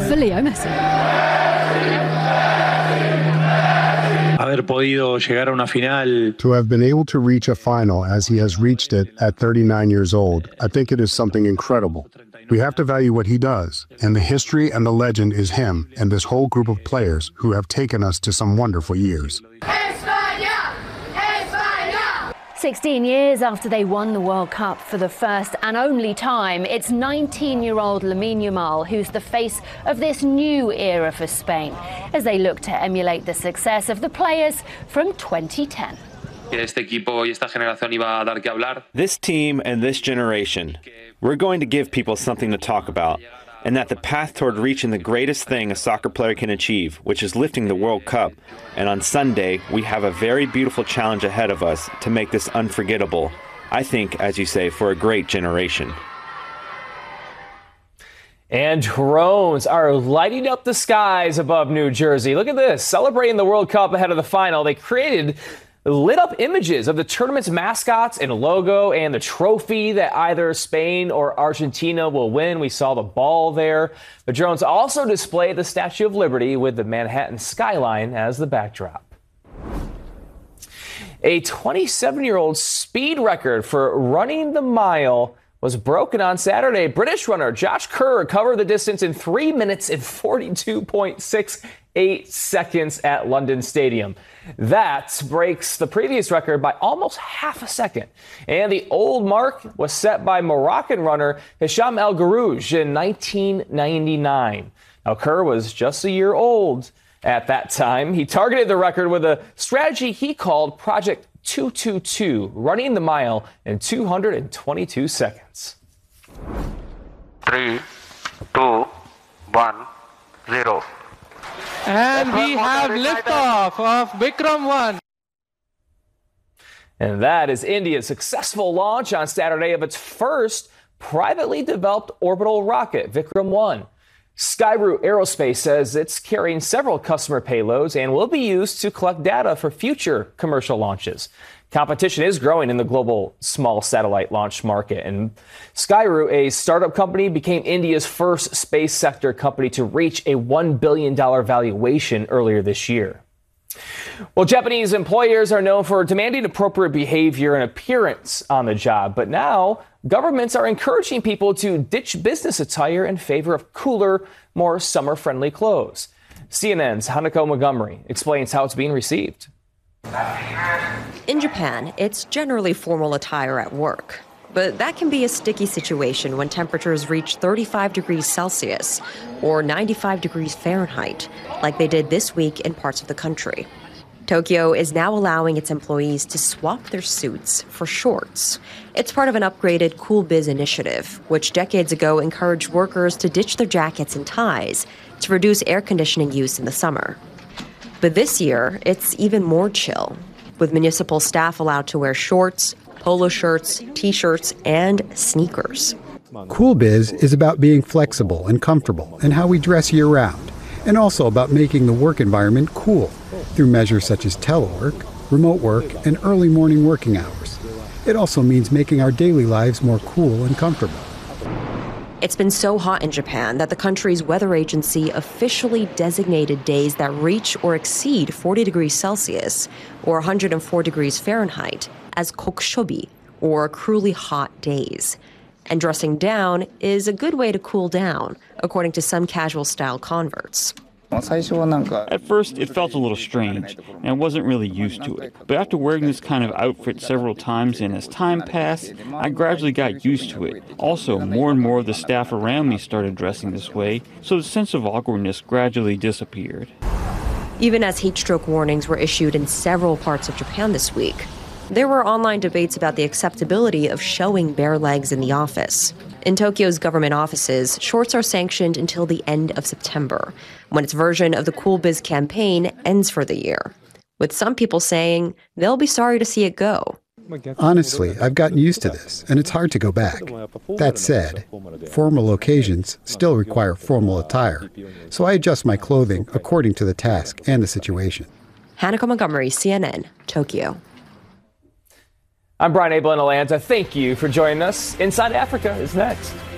for Leo Messi. Haber podido llegar a una final. To have been able to reach a final as he has reached it at 39 years old, I think it is something incredible. We have to value what he does, and the history and the legend is him and this whole group of players who have taken us to some wonderful years. 16 years after they won the World Cup for the first and only time, it's 19-year-old Lamine Yamal who's the face of this new era for Spain as they look to emulate the success of the players from 2010. This team and this generation, we're going to give people something to talk about, and that the path toward reaching the greatest thing a soccer player can achieve, which is lifting the World Cup. And on Sunday, we have a very beautiful challenge ahead of us to make this unforgettable. I think, as you say, for a great generation. And drones are lighting up the skies above New Jersey. Look at this. Celebrating the World Cup ahead of the final, they created lit up images of the tournament's mascots and logo and the trophy that either Spain or Argentina will win. We saw the ball there. The drones also display the Statue of Liberty with the Manhattan skyline as the backdrop. A 27-year-old speed record for running the mile was broken on Saturday. British runner Josh Kerr covered the distance in 3 minutes and 42.68 seconds at London Stadium. That breaks the previous record by almost half a second. And the old mark was set by Moroccan runner Hisham El Gharouj in 1999. Now, Kerr was just a year old at that time. He targeted the record with a strategy he called Project 222, running the mile in 222 seconds. 3, 2, 1, 0. And we have liftoff of Vikram 1. And that is India's successful launch on Saturday of its first privately developed orbital rocket, Vikram 1. Skyroot Aerospace says it's carrying several customer payloads and will be used to collect data for future commercial launches. Competition is growing in the global small satellite launch market, and Skyroot, a startup company, became India's first space sector company to reach a $1 billion valuation earlier this year. Well, Japanese employers are known for demanding appropriate behavior and appearance on the job, but now governments are encouraging people to ditch business attire in favor of cooler, more summer-friendly clothes. CNN's Hanako Montgomery explains how it's being received. In Japan, it's generally formal attire at work. But that can be a sticky situation when temperatures reach 35 degrees Celsius or 95 degrees Fahrenheit, like they did this week in parts of the country. Tokyo is now allowing its employees to swap their suits for shorts. It's part of an upgraded Cool Biz initiative, which decades ago encouraged workers to ditch their jackets and ties to reduce air conditioning use in the summer. But this year, it's even more chill, with municipal staff allowed to wear shorts, polo shirts, T-shirts, and sneakers. Cool Biz is about being flexible and comfortable in how we dress year-round, and also about making the work environment cool through measures such as telework, remote work, and early morning working hours. It also means making our daily lives more cool and comfortable. It's been so hot in Japan that the country's weather agency officially designated days that reach or exceed 40 degrees Celsius or 104 degrees Fahrenheit as kokushobi, or cruelly hot days. And dressing down is a good way to cool down, according to some casual-style converts. At first, it felt a little strange, and I wasn't really used to it. But after wearing this kind of outfit several times and as time passed, I gradually got used to it. Also, more and more of the staff around me started dressing this way, so the sense of awkwardness gradually disappeared. Even as heat stroke warnings were issued in several parts of Japan this week, there were online debates about the acceptability of showing bare legs in the office. In Tokyo's government offices, shorts are sanctioned until the end of September, when its version of the Cool Biz campaign ends for the year, with some people saying they'll be sorry to see it go. Honestly, I've gotten used to this, and it's hard to go back. That said, formal occasions still require formal attire, so I adjust my clothing according to the task and the situation. Hanako Montgomery, CNN, Tokyo. I'm Brian Abel in Atlanta. Thank you for joining us. Inside Africa is next.